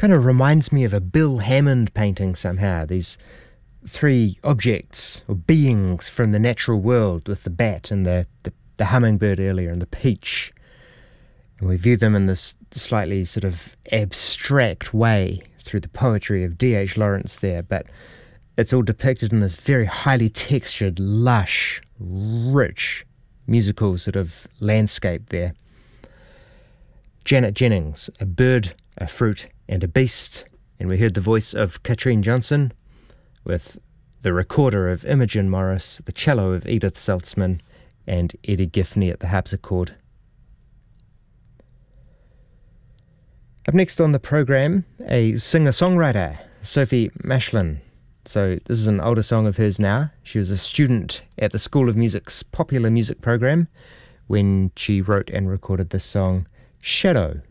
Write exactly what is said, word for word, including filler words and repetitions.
kind of reminds me of a Bill Hammond painting somehow. These three objects or beings from the natural world, with the bat and the, the, the hummingbird earlier and the peach. And we view them in this slightly sort of abstract way through the poetry of D H Lawrence there, but it's all depicted in this very highly textured, lush, rich musical sort of landscape there. Janet Jennings, A Bird, a Fruit and a Beast, and we heard the voice of Katrine Johnson with the recorder of Imogen Morris, the cello of Edith Saltzman, and Eddie Giffney at the harpsichord. Up next on the program, a singer-songwriter, Sophie Mashlin. So this is an older song of hers now. She was a student at the School of Music's popular music program when she wrote and recorded this song, Shadow.